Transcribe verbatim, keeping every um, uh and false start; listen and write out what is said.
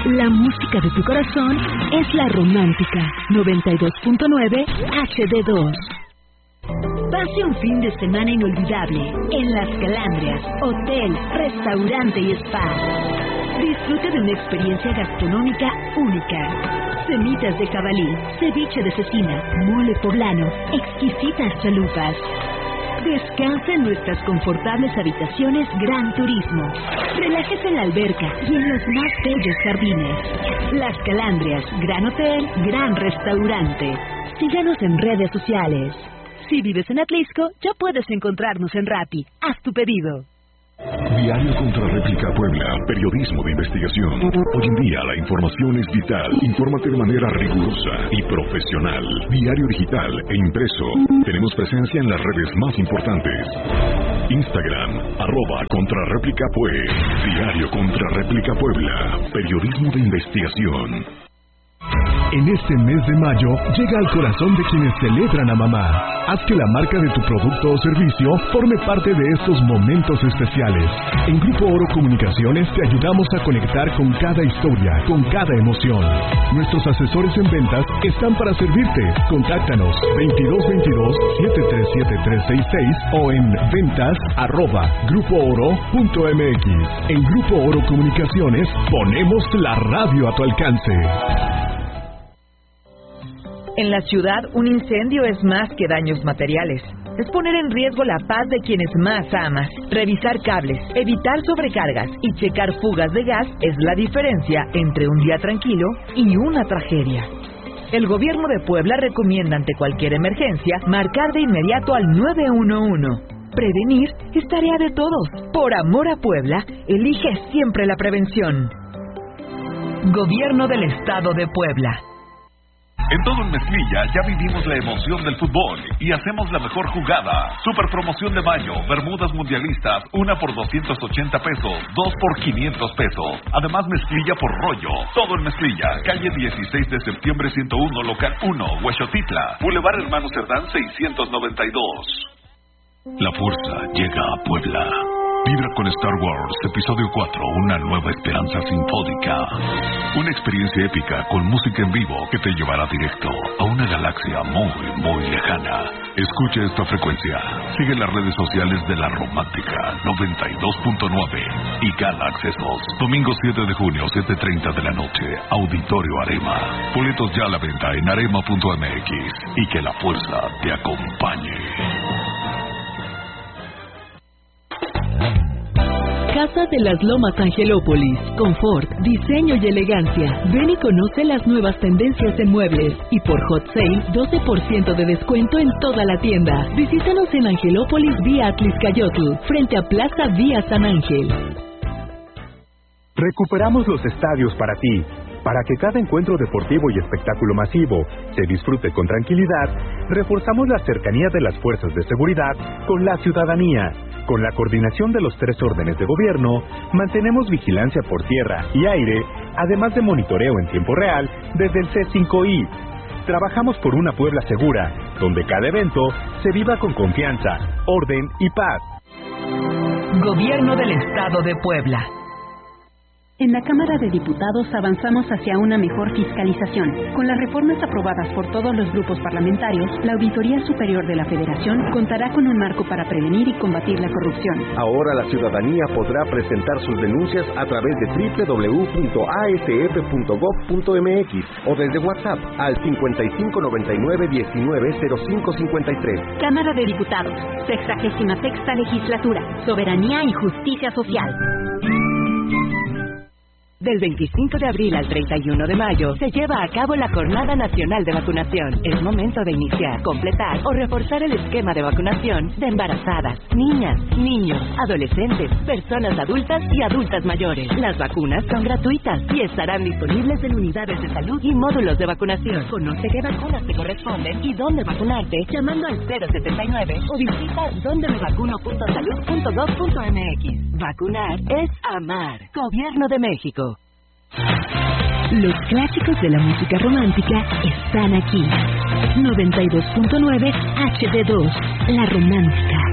La música de tu corazón es La Romántica, noventa y dos punto nueve H D dos. Pase un fin de semana inolvidable en Las Calandrias, hotel, restaurante y spa. Disfrute de una experiencia gastronómica única. Semitas de jabalí, ceviche de cecina, mole poblano, exquisitas chalupas. Descansa en nuestras confortables habitaciones Gran Turismo. Relájese en la alberca y en los más bellos jardines. Las Calandrias, gran hotel, gran restaurante. Síganos en redes sociales. Si vives en Atlisco, ya puedes encontrarnos en Rappi. Haz tu pedido. Diario Contra Réplica Puebla, periodismo de investigación. Hoy en día la información es vital. Infórmate de manera rigurosa y profesional. Diario digital e impreso. Tenemos presencia en las redes más importantes. Instagram, arroba Contra Réplica Pue. Diario Contra Réplica Puebla, periodismo de investigación. En este mes de mayo, llega al corazón de quienes celebran a mamá. Haz que la marca de tu producto o servicio forme parte de estos momentos especiales. En Grupo Oro Comunicaciones te ayudamos a conectar con cada historia, con cada emoción. Nuestros asesores en ventas están para servirte. Contáctanos veintidós veintidós, setenta y tres setenta y tres sesenta y seis o en ventas arroba grupo oro punto m x. En Grupo Oro Comunicaciones ponemos la radio a tu alcance. En la ciudad, un incendio es más que daños materiales. Es poner en riesgo la paz de quienes más amas. Revisar cables, evitar sobrecargas y checar fugas de gas es la diferencia entre un día tranquilo y una tragedia. El gobierno de Puebla recomienda ante cualquier emergencia marcar de inmediato al nueve uno uno. Prevenir es tarea de todos. Por amor a Puebla, elige siempre la prevención. Gobierno del Estado de Puebla. En todo en Mezclilla ya vivimos la emoción del fútbol y hacemos la mejor jugada. Super promoción de mayo, bermudas mundialistas, una por doscientos ochenta pesos, dos por quinientos pesos. Además Mezclilla por rollo. Todo en Mezclilla, calle dieciséis de septiembre ciento uno, local uno, Huexotitla, Boulevard Hermano Cerdán seiscientos noventa y dos. La fuerza llega a Puebla. Vibra con Star Wars Episodio cuatro, una nueva esperanza sinfónica. Una experiencia épica con música en vivo que te llevará directo a una galaxia muy, muy lejana. Escucha esta frecuencia. Sigue las redes sociales de La Romántica noventa y dos punto nueve y Gala Accesos. Domingo siete de junio, siete treinta de la noche, Auditorio Arema. Boletos ya a la venta en arema punto m x y que la fuerza te acompañe. Casa de las Lomas Angelópolis. Confort, diseño y elegancia. Ven y conoce las nuevas tendencias en muebles. Y por Hot Sale, doce por ciento de descuento en toda la tienda. Visítanos en Angelópolis vía Atliscayotl, frente a Plaza Vía San Ángel. Recuperamos los estadios para ti. Para que cada encuentro deportivo y espectáculo masivo se disfrute con tranquilidad, reforzamos la cercanía de las fuerzas de seguridad con la ciudadanía. Con la coordinación de los tres órdenes de gobierno, mantenemos vigilancia por tierra y aire, además de monitoreo en tiempo real desde el C cinco I. Trabajamos por una Puebla segura, donde cada evento se viva con confianza, orden y paz. Gobierno del Estado de Puebla. En la Cámara de Diputados avanzamos hacia una mejor fiscalización. Con las reformas aprobadas por todos los grupos parlamentarios, la Auditoría Superior de la Federación contará con un marco para prevenir y combatir la corrupción. Ahora la ciudadanía podrá presentar sus denuncias a través de doble u doble u doble u punto a s f punto gob punto m x o desde WhatsApp al cincuenta y cinco noventa y nueve diecinueve cero cinco cincuenta y tres. Cámara de Diputados, sexagésima sexta legislatura, soberanía y justicia social. Del veinticinco de abril al treinta y uno de mayo se lleva a cabo la Jornada Nacional de Vacunación. Es momento de iniciar, completar o reforzar el esquema de vacunación de embarazadas, niñas, niños, adolescentes, personas adultas y adultas mayores. Las vacunas son gratuitas y estarán disponibles en unidades de salud y módulos de vacunación. Conoce qué vacunas te corresponden y dónde vacunarte llamando al cero setenta y nueve o visita donde me vacuno punto salud punto gob punto m x. Vacunar es amar. Gobierno de México. Los clásicos de la música romántica están aquí. noventa y dos punto nueve H D dos, La Romántica.